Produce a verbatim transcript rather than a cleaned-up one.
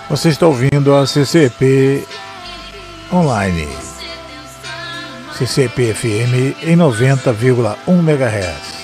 Você está ouvindo a C C P Online, C C P F M em noventa vírgula um megahertz.